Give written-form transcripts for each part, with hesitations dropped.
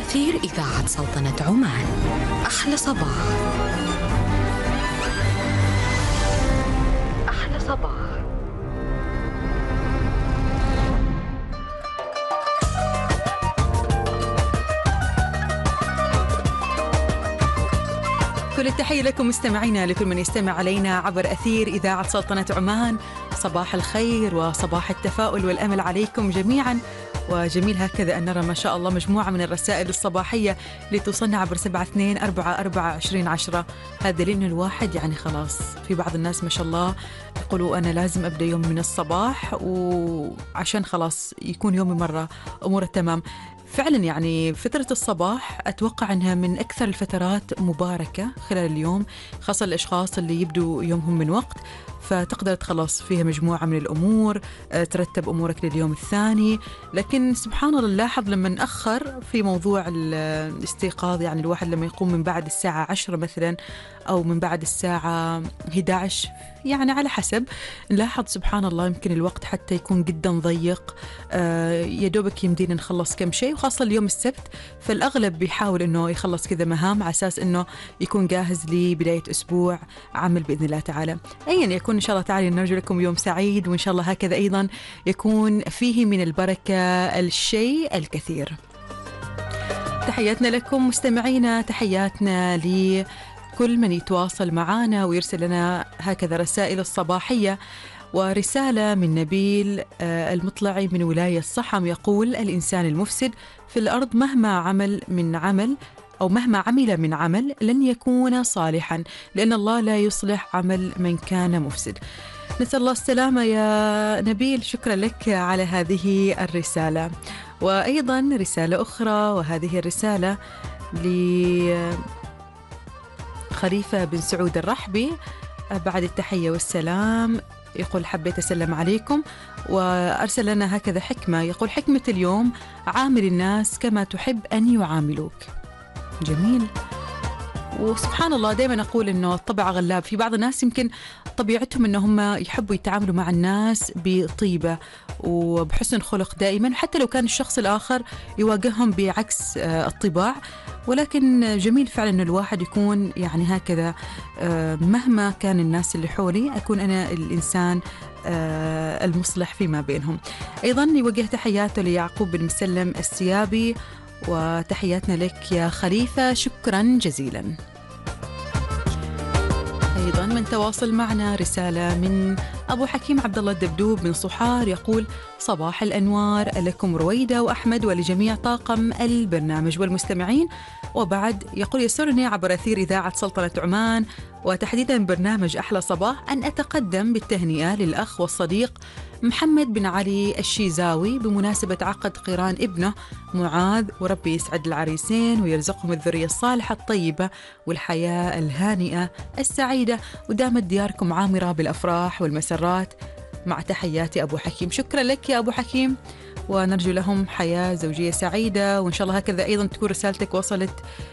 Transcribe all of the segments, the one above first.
أثير إذاعة سلطنة عمان. أحلى صباح. أحلى صباح. كل التحية لكم مستمعينا، لكل من يستمع علينا عبر أثير إذاعة سلطنة عمان. صباح الخير وصباح التفاؤل والأمل عليكم جميعا. وجميل هكذا أن نرى ما شاء الله مجموعة من الرسائل الصباحية اللي توصلنا عبر 72442010. هذا لأن الواحد يعني خلاص، في بعض الناس ما شاء الله يقولوا أنا لازم أبدأ يوم من الصباح وعشان خلاص يكون يومي مرة أموره تمام. فعلا يعني فترة الصباح أتوقع أنها من أكثر الفترات مباركة خلال اليوم، خاصة الأشخاص اللي يبدوا يومهم من وقت، فتقدر تخلص فيها مجموعة من الأمور، ترتب أمورك لليوم الثاني. لكن سبحان الله نلاحظ لما نأخر في موضوع الاستيقاظ، يعني الواحد لما يقوم من بعد الساعة 10 مثلا أو من بعد الساعة 11، يعني على حسب، نلاحظ سبحان الله يمكن الوقت حتى يكون جدا ضيق، يدوبك يمدينا نخلص كم شيء، وخاصة اليوم السبت فالأغلب بيحاول أنه يخلص كذا مهام على أساس أنه يكون جاهز لبداية أسبوع عمل بإذن الله تعالى. أيا يكون إن شاء الله تعالى نرجو لكم يوم سعيد، وإن شاء الله هكذا أيضا يكون فيه من البركة الشيء الكثير. تحياتنا لكم مستمعينا، تحياتنا لكل من يتواصل معنا ويرسل لنا هكذا رسائل الصباحية. ورسالة من نبيل المطلعي من ولاية الصحم يقول: الإنسان المفسد في الأرض مهما عمل من عمل لن يكون صالحا، لأن الله لا يصلح عمل من كان مفسد. نسأل الله السلامة يا نبيل، شكرا لك على هذه الرسالة. وأيضا رسالة أخرى، وهذه الرسالة لخليفة بن سعود الرحبي بعد التحية والسلام، يقول: حبيت أسلم عليكم، وأرسل لنا هكذا حكمة، يقول: حكمة اليوم: عامل الناس كما تحب أن يعاملوك. جميل. وسبحان الله دائما أقول أنه الطبع غلاب، في بعض الناس يمكن طبيعتهم أنهم يحبوا يتعاملوا مع الناس بطيبة وبحسن خلق دائما، حتى لو كان الشخص الآخر يواجههم بعكس الطباع. ولكن جميل فعلا أن الواحد يكون يعني هكذا، مهما كان الناس اللي حولي أكون أنا الإنسان المصلح فيما بينهم. أيضا يوجه تحياته ليعقوب بن مسلم السيابي، وتحياتنا لك يا خليفة، شكرا جزيلا. أيضا من تواصل معنا رسالة من أبو حكيم عبد الله الدبدوب من صحار، يقول: صباح الأنوار لكم رويدة وأحمد ولجميع طاقم البرنامج والمستمعين. وبعد يقول: يسرني عبر أثير إذاعة سلطنة عمان وتحديدا برنامج أحلى صباح أن أتقدم بالتهنئة للأخ والصديق محمد بن علي الشيزاوي بمناسبة عقد قيران ابنه معاذ، وربي يسعد العريسين ويرزقهم الذرية الصالحة الطيبة والحياة الهانئة السعيدة، ودامت دياركم عامرة بالأفراح والمسرات، مع تحياتي أبو حكيم. شكرا لك يا أبو حكيم، ونرجو لهم حياة زوجية سعيدة، وإن شاء الله هكذا أيضا تكون رسالتك وصلت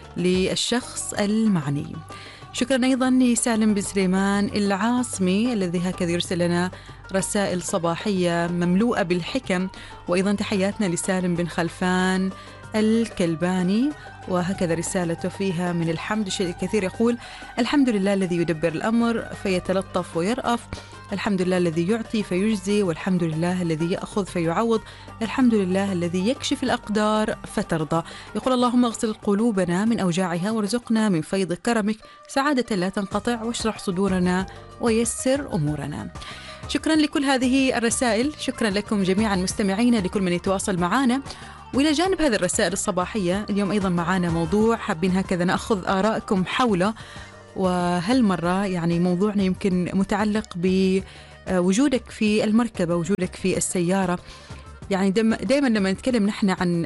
للشخص المعني. شكرا أيضا لسالم بن سليمان العاصمي الذي هكذا يرسل لنا رسائل صباحية مملوءة بالحكم. وأيضا تحياتنا لسالم بن خلفان الكلباني، وهكذا رسالته فيها من الحمد شيء كثير، يقول: الحمد لله الذي يدبر الأمر فيتلطف ويرأف، الحمد لله الذي يعطي فيجزي، والحمد لله الذي يأخذ فيعوض، الحمد لله الذي يكشف الأقدار فترضى. يقول: اللهم اغسل قلوبنا من أوجاعها وارزقنا من فيض كرمك سعادة لا تنقطع، واشرح صدورنا ويسر أمورنا. شكرا لكل هذه الرسائل، شكرا لكم جميعا مستمعين، لكل من يتواصل معنا. وإلى جانب هذه الرسائل الصباحية، اليوم أيضا معنا موضوع حابين هكذا نأخذ آرائكم حوله، وهالمرة يعني موضوعنا يمكن متعلق بوجودك في المركبة، وجودك في السيارة. يعني دائما لما نتكلم نحن عن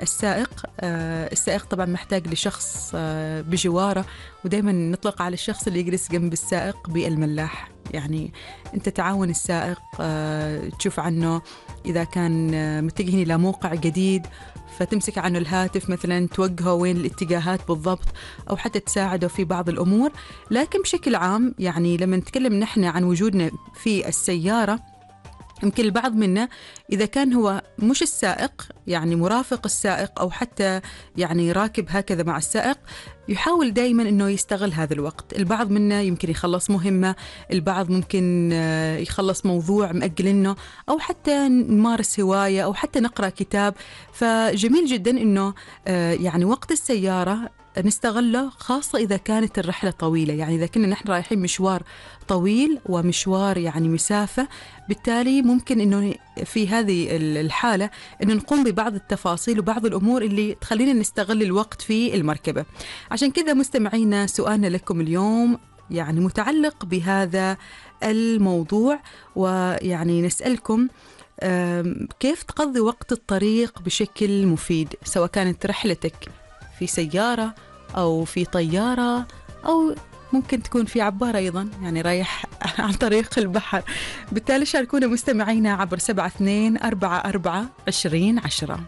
السائق طبعا محتاج لشخص بجواره، ودائما نطلق على الشخص اللي يجلس جنب السائق بالملاح. يعني أنت تعاون السائق، تشوف عنه إذا كان متجه إلى موقع جديد فتمسك عنه الهاتف مثلا، توجهه وين الاتجاهات بالضبط، أو حتى تساعده في بعض الأمور. لكن بشكل عام يعني لما نتكلم نحن عن وجودنا في السيارة، يمكن البعض منا إذا كان هو مش السائق، يعني مرافق السائق أو حتى يعني راكب هكذا مع السائق، يحاول دائما أنه يستغل هذا الوقت. البعض منا يمكن يخلص مهمة، البعض ممكن يخلص موضوع مأجلنه، أو حتى نمارس هواية، أو حتى نقرأ كتاب. فجميل جدا أنه يعني وقت السيارة نستغله، خاصة إذا كانت الرحلة طويلة. يعني إذا كنا نحن رايحين مشوار طويل ومشوار يعني مسافة، بالتالي ممكن أنه في هذه الحالة أنه نقوم ببعض التفاصيل وبعض الأمور اللي تخلينا نستغل الوقت في المركبة. عشان كذا مستمعينا، سؤالنا لكم اليوم يعني متعلق بهذا الموضوع، ويعني نسألكم كيف تقضي وقت الطريق بشكل مفيد، سواء كانت رحلتك في سيارة أو في طيارة، أو ممكن تكون في عبارة أيضا، يعني رايح عن طريق البحر. بالتالي شاركونا مستمعينا عبر 72442010.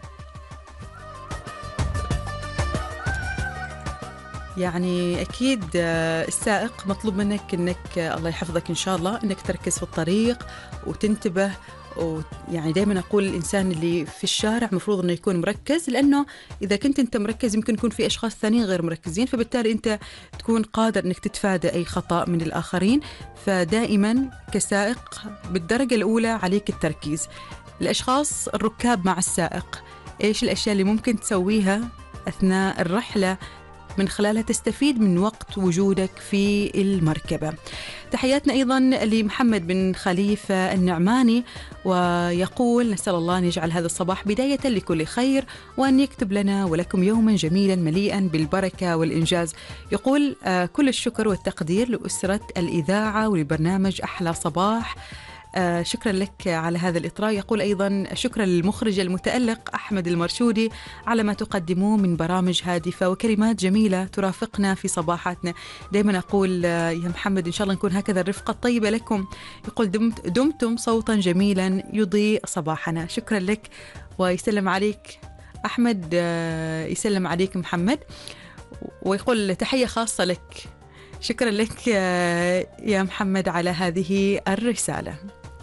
يعني أكيد السائق مطلوب منك أنك الله يحفظك إن شاء الله أنك تركز في الطريق وتنتبه. ويعني دائما أقول الإنسان اللي في الشارع مفروض أنه يكون مركز، لأنه إذا كنت أنت مركز يمكن يكون في أشخاص ثانيين غير مركزين، فبالتالي أنت تكون قادر أنك تتفادى أي خطأ من الآخرين. فدائما كسائق بالدرجة الأولى عليك التركيز. الأشخاص الركاب مع السائق، إيش الأشياء اللي ممكن تسويها أثناء الرحلة من خلالها تستفيد من وقت وجودك في المركبة؟ تحياتنا أيضا لمحمد بن خليفة النعماني، ويقول: نسأل الله أن يجعل هذا الصباح بداية لكل خير، وأن يكتب لنا ولكم يوما جميلا مليئا بالبركة والإنجاز. يقول: كل الشكر والتقدير لأسرة الإذاعة ولبرنامج أحلى صباح. شكرا لك على هذا الإطراء. يقول أيضا: شكرا للمخرج المتألق أحمد المرشودي على ما تقدموه من برامج هادفة وكلمات جميلة ترافقنا في صباحاتنا. دائما أقول يا محمد إن شاء الله نكون هكذا الرفقة الطيبة لكم. يقول: دمتم صوتا جميلا يضيء صباحنا. شكرا لك ويسلم عليك أحمد. يسلم عليك محمد، ويقول تحية خاصة لك. شكرا لك يا محمد على هذه الرسالة.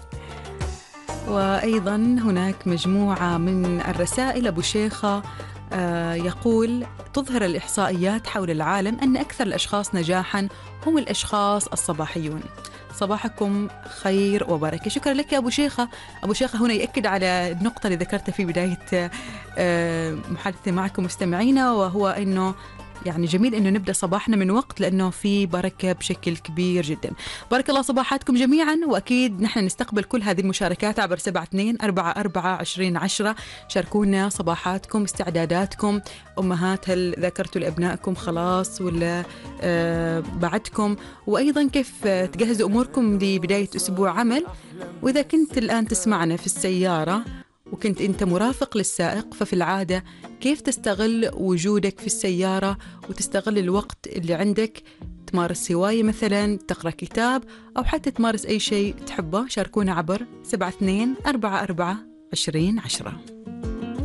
وأيضا هناك مجموعة من الرسائل. أبو شيخة يقول: تظهر الإحصائيات حول العالم أن أكثر الأشخاص نجاحا هم الأشخاص الصباحيون. صباحكم خير وبركة. شكرا لك يا أبو شيخة. أبو شيخة هنا يأكد على النقطة اللي ذكرتها في بداية محادثة معكم مستمعينا، وهو أنه يعني جميل أنه نبدأ صباحنا من وقت، لأنه في بركة بشكل كبير جدا. بارك الله صباحاتكم جميعا، وأكيد نحن نستقبل كل هذه المشاركات عبر 72442010. شاركونا صباحاتكم، استعداداتكم. أمهات هل ذكرتوا لأبنائكم خلاص ولا بعدكم؟ وأيضا كيف تجهزوا أموركم لبداية أسبوع عمل؟ وإذا كنت الآن تسمعنا في السيارة وكنت أنت مرافق للسائق، ففي العادة كيف تستغل وجودك في السيارة وتستغل الوقت اللي عندك؟ تمارس هواية مثلا، تقرأ كتاب، أو حتى تمارس أي شيء تحبه. شاركونا عبر 72442010.